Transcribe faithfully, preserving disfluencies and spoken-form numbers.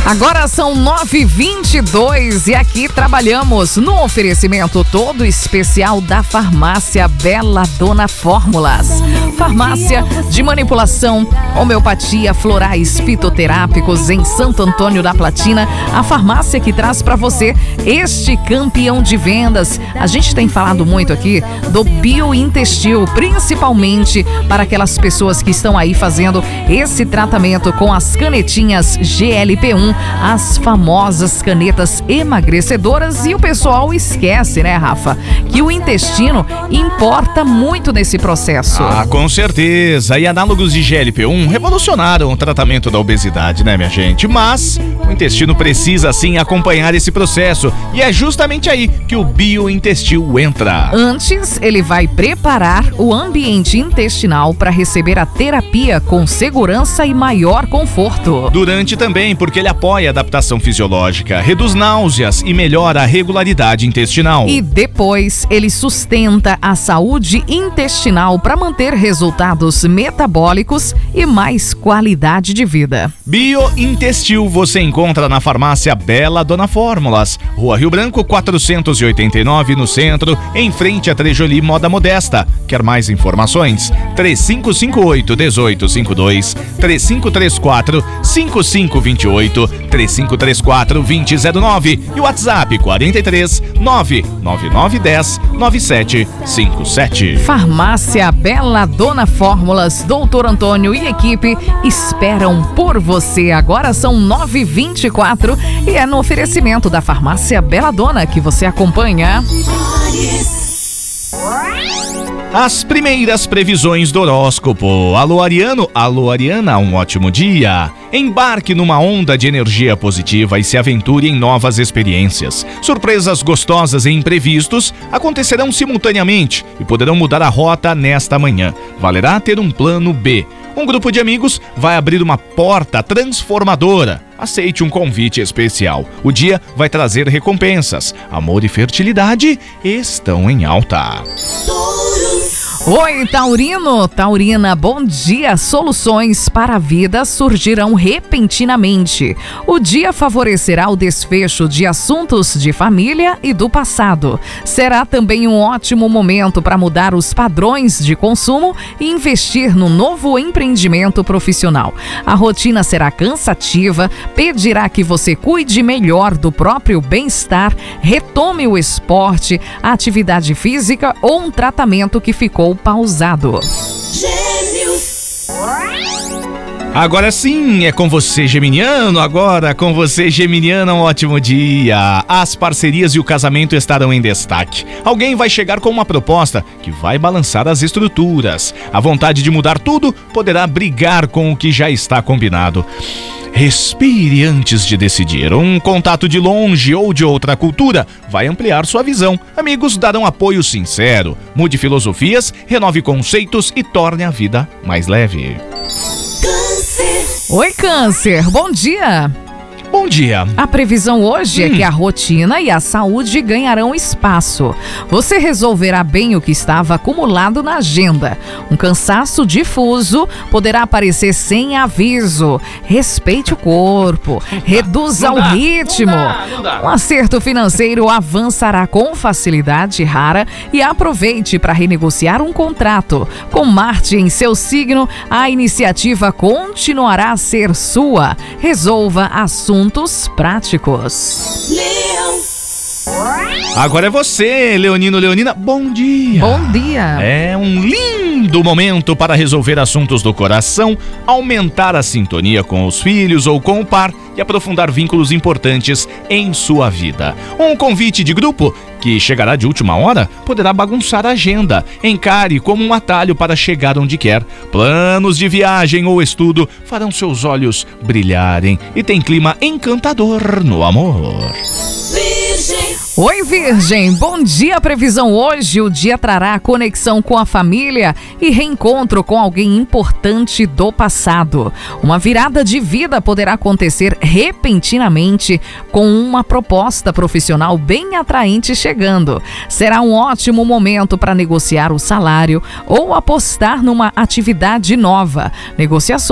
Agora são nove e vinte e dois e aqui trabalhamos no oferecimento todo especial da Farmácia Bela Dona Fórmulas. Farmácia de manipulação, homeopatia, florais fitoterápicos em Santo Antônio da Platina. A farmácia que traz para você este campeão de vendas. A gente tem falado muito aqui do biointestil, principalmente para aquelas pessoas que estão aí fazendo esse tratamento com as canetinhas G L P um, as famosas canetas emagrecedoras. E o pessoal esquece, né, Rafa, que o intestino importa muito nesse processo. Ah, com certeza. E análogos de G L P um revolucionaram o tratamento da obesidade, né, minha gente? Mas o intestino precisa, sim, acompanhar esse processo. E é justamente aí que o biointestil entra. Antes, ele vai preparar o ambiente intestinal para receber a terapia com segurança e maior conforto. Durante também, porque ele apoia a adaptação fisiológica, reduz náuseas e melhora a regularidade intestinal. E depois, ele sustenta a saúde intestinal para manter resultados metabólicos e mais qualidade de vida. Biointestil você encontra na Farmácia Bela Dona Fórmulas, Rua Rio Branco quatrocentos e oitenta e nove, no centro, em frente a Trejoli Moda Modesta. Quer mais informações? três cinco cinco oito, um oito cinco dois, três cinco três quatro, cinco cinco dois oito, três cinco três quatro, dois zero zero nove e o WhatsApp quarenta e três, nove nove nove um zero, nove sete cinco sete. Farmácia Bela Dona Fórmulas, doutor Antônio e equipe esperam por você. Agora são nove e vinte e quatro e é no oferecimento da Farmácia Bela Dona que você acompanha. As primeiras previsões do horóscopo. Alô, Ariano, alô, Ariana, um ótimo dia. Embarque numa onda de energia positiva e se aventure em novas experiências. Surpresas gostosas e imprevistos acontecerão simultaneamente e poderão mudar a rota nesta manhã. Valerá ter um plano B. Um grupo de amigos vai abrir uma porta transformadora. Aceite um convite especial. O dia vai trazer recompensas. Amor e fertilidade estão em alta. Oi, Taurino, Taurina, bom dia. Soluções para a vida surgirão repentinamente. O dia favorecerá o desfecho de assuntos de família e do passado. Será também um ótimo momento para mudar os padrões de consumo e investir no novo empreendimento profissional. A rotina será cansativa, pedirá que você cuide melhor do próprio bem-estar, retome o esporte, a atividade física ou um tratamento que ficou pausado. Gêmeos. Agora sim, é com você, geminiano. Agora com você, geminiana, um ótimo dia. As parcerias e o casamento estarão em destaque. Alguém vai chegar com uma proposta que vai balançar as estruturas. A vontade de mudar tudo poderá brigar com o que já está combinado. Respire antes de decidir. Um contato de longe ou de outra cultura vai ampliar sua visão. Amigos darão apoio sincero. Mude filosofias, renove conceitos e torne a vida mais leve. Câncer. Oi, Câncer, bom dia. Bom dia. A previsão hoje hum. é que a rotina e a saúde ganharão espaço. Você resolverá bem o que estava acumulado na agenda. Um cansaço difuso poderá aparecer sem aviso. Respeite o corpo, reduza o ritmo. Não dá, não dá. Um acerto financeiro avançará com facilidade rara e aproveite para renegociar um contrato. Com Marte em seu signo, a iniciativa continuará a ser sua. Resolva assuntos práticos. Leão. Agora é você, Leonino, Leonina. Bom dia. Bom dia. É um lindo momento para resolver assuntos do coração, aumentar a sintonia com os filhos ou com o par e aprofundar vínculos importantes em sua vida. Um convite de grupo que chegará de última hora poderá bagunçar a agenda. Encare como um atalho para chegar onde quer. Planos de viagem ou estudo farão seus olhos brilharem e tem clima encantador no amor. Virgem. Oi, Virgem, bom dia. Previsão hoje, o dia trará conexão com a família e reencontro com alguém importante do passado. Uma virada de vida poderá acontecer repentinamente com uma proposta profissional bem atraente chegando. Será um ótimo momento para negociar o salário ou apostar numa atividade nova. Negociações